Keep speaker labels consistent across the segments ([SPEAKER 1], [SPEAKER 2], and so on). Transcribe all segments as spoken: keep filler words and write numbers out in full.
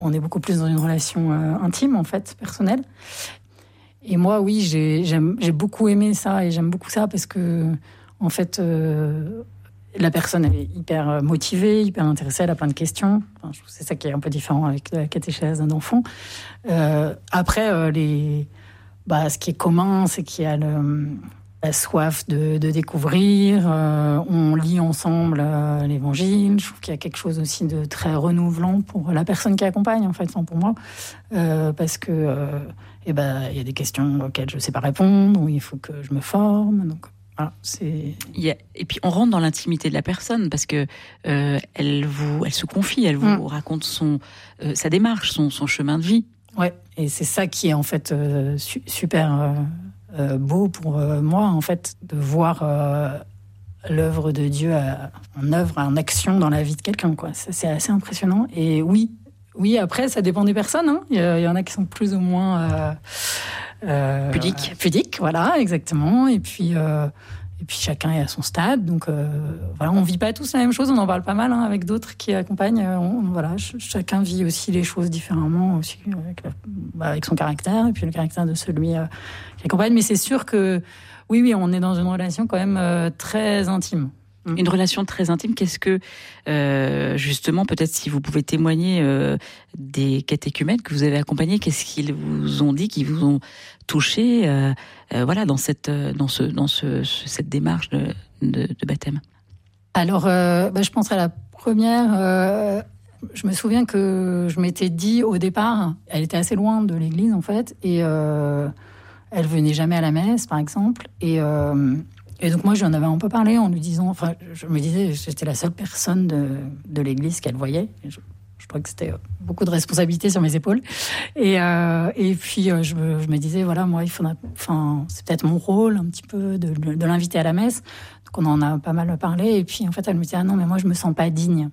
[SPEAKER 1] on est beaucoup plus dans une relation euh, intime, en fait, personnelle. Et moi, oui, j'ai, j'aime, j'ai beaucoup aimé ça, et j'aime beaucoup ça parce que, en fait, euh, la personne elle est hyper motivée, hyper intéressée, elle a plein de questions. Enfin, je trouve que c'est ça qui est un peu différent avec la catéchèse d'un enfant. Euh, après, euh, les, bah, ce qui est commun, c'est qu'il y a le, la soif de, de découvrir. Euh, on lit ensemble euh, l'Évangile. Je trouve qu'il y a quelque chose aussi de très renouvelant pour la personne qui accompagne, en fait, enfin pour moi, euh, parce que euh, eh ben, il y a des questions auxquelles je ne sais pas répondre, où il faut que je me forme. Donc, voilà, c'est...
[SPEAKER 2] Il y a... Et puis, on rentre dans l'intimité de la personne, parce que euh, elle, vous, elle se confie, elle vous mmh. raconte son, euh, sa démarche, son, son chemin de vie.
[SPEAKER 1] Ouais, et c'est ça qui est en fait euh, su- super... Euh... Euh, beau pour euh, moi, en fait, de voir euh, l'œuvre de Dieu à, en œuvre, en action dans la vie de quelqu'un, quoi. Ça, c'est assez impressionnant. Et oui, oui, après, ça dépend des personnes. Hein. Il, y a, il y en a qui sont plus ou moins euh,
[SPEAKER 2] euh, pudiques.
[SPEAKER 1] Pudiques, voilà, exactement. Et puis, euh, et puis chacun est à son stade. Donc, euh, voilà, on vit pas tous la même chose. On en parle pas mal hein, avec d'autres qui accompagnent. On, voilà, ch- chacun vit aussi les choses différemment, aussi avec, la, bah, avec son caractère et puis le caractère de celui euh, qui accompagne. Mais c'est sûr que oui, oui, on est dans une relation quand même euh, très intime.
[SPEAKER 2] Une relation très intime. Qu'est-ce que, euh, justement, peut-être si vous pouvez témoigner euh, des catéchumènes que vous avez accompagnés, qu'est-ce qu'ils vous ont dit, qui vous ont touché, euh, euh, voilà, dans cette, dans ce, dans ce, cette démarche de, de, de baptême.
[SPEAKER 1] Alors, euh, bah, je pense à la première. Euh, je me souviens que je m'étais dit au départ, elle était assez loin de l'église en fait, et euh, elle venait jamais à la messe, par exemple, et euh, Et donc moi, je lui en avais un peu parlé en lui disant, enfin, je me disais, j'étais la seule personne de, de l'église qu'elle voyait. Je, je trouvais que c'était beaucoup de responsabilités sur mes épaules. Et, euh, et puis je me, je me disais, voilà, moi, il faudra, enfin, c'est peut-être mon rôle un petit peu de, de, de l'inviter à la messe. Donc on en a pas mal parlé. Et puis en fait, elle me disait, ah non, mais moi, je me sens pas digne.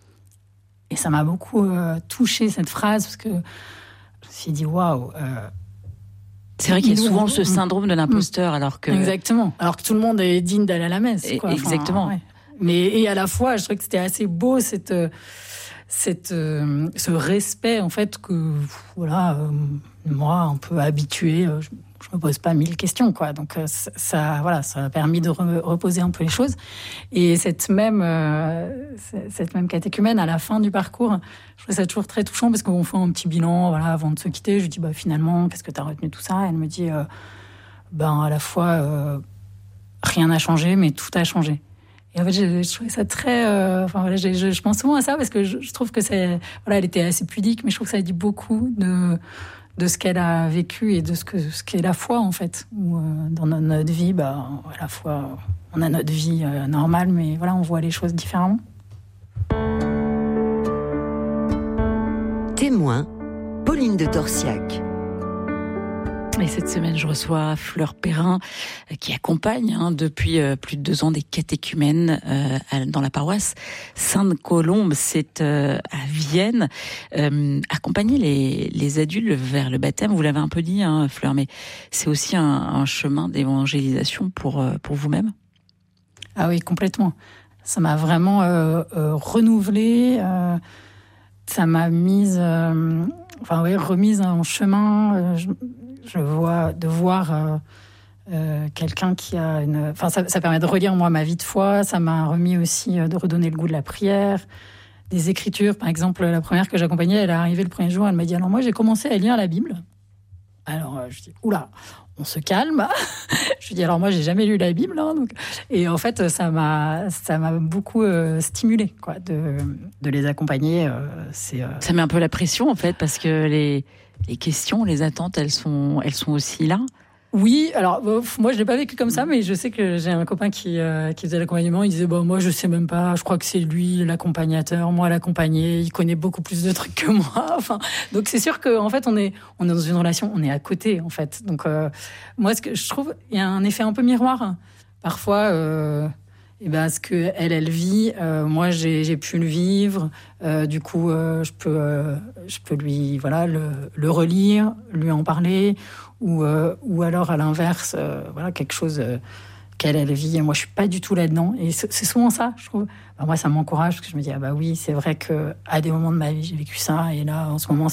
[SPEAKER 1] Et ça m'a beaucoup euh, touchée cette phrase parce que je me suis dit, waouh. Euh,
[SPEAKER 2] C'est vrai qu'il y a souvent ce syndrome de l'imposteur,
[SPEAKER 1] mmh.
[SPEAKER 2] alors que...
[SPEAKER 1] Exactement. Alors que tout le monde est digne d'aller à la messe, quoi. Enfin,
[SPEAKER 2] exactement.
[SPEAKER 1] Ouais. Mais, et à la fois, je trouvais que c'était assez beau, cette, cette, euh, ce respect, en fait, que, voilà, euh, moi, un peu habituée, je, je me pose pas mille questions, quoi. Donc, ça, ça, voilà, ça a permis de re, reposer un peu les choses. Et cette même, euh, cette même catéchumène, à la fin du parcours, je trouve ça toujours très touchant parce qu'on fait un petit bilan, voilà, avant de se quitter. Je lui dis, bah, finalement, qu'est-ce que tu as retenu de tout ça? Elle me dit, euh, ben, à la fois, euh, rien n'a changé, mais tout a changé. Et en fait, je, je trouvais ça très... Euh, enfin, voilà, je, je, je pense souvent à ça parce que je, je trouve que c'est... Voilà, elle était assez pudique, mais je trouve que ça dit beaucoup de, de ce qu'elle a vécu et de ce, que, ce qu'est la foi, en fait. Où, euh, dans notre vie, bah, à la fois, on a notre vie euh, normale, mais voilà, on voit les choses différemment.
[SPEAKER 3] Témoin, Pauline de Torsiac.
[SPEAKER 2] Et cette semaine, je reçois Fleur Perrin, qui accompagne hein, depuis euh, plus de deux ans des catéchumènes euh, dans la paroisse Sainte-Colombe. C'est euh, à Vienne. Euh, accompagner les, les adultes vers le baptême, vous l'avez un peu dit, hein, Fleur, mais c'est aussi un, un chemin d'évangélisation pour, euh, pour vous-même.
[SPEAKER 1] Ah oui, complètement. Ça m'a vraiment euh, euh, renouvelée. Euh, ça m'a mise... Euh, enfin, oui, remise en chemin. Euh, je, Je vois de voir euh, euh, quelqu'un qui a une... Enfin, ça, ça permet de relire, moi, ma vie de foi. Ça m'a remis aussi euh, de redonner le goût de la prière, des écritures. Par exemple, la première que j'accompagnais, elle est arrivée le premier jour, elle m'a dit, alors moi, j'ai commencé à lire la Bible. Alors, euh, je dis, oula, on se calme. Je lui dis, alors moi, j'ai jamais lu la Bible. Hein, donc... Et en fait, ça m'a, ça m'a beaucoup euh, stimulée, quoi, de, de les accompagner. Euh, c'est, euh...
[SPEAKER 2] Ça met un peu la pression, en fait, parce que les... Les questions, les attentes, elles sont, elles sont aussi là.
[SPEAKER 1] Oui, alors moi je l'ai pas vécu comme ça, mais je sais que j'ai un copain qui euh, qui faisait l'accompagnement. Il disait bon, moi je sais même pas. Je crois que c'est lui l'accompagnateur, moi l'accompagné. Il connaît beaucoup plus de trucs que moi. Enfin, donc c'est sûr que en fait on est on est dans une relation, on est à côté en fait. Donc euh, moi ce que je trouve, il y a un effet un peu miroir. Parfois. Euh, Et ben, ce que elle, elle vit, euh, moi j'ai, j'ai pu le vivre. Euh, du coup, euh, je peux, euh, je peux lui, voilà, le, le relire, lui en parler, ou, euh, ou alors à l'inverse, euh, voilà, quelque chose. Euh, qu'elle, elle vit. Et moi, je suis pas du tout là-dedans. Et c'est, c'est souvent ça, je trouve. Bah, moi, ça m'encourage parce que je me dis, ah bah oui, c'est vrai que à des moments de ma vie, j'ai vécu ça. Et là, en ce moment,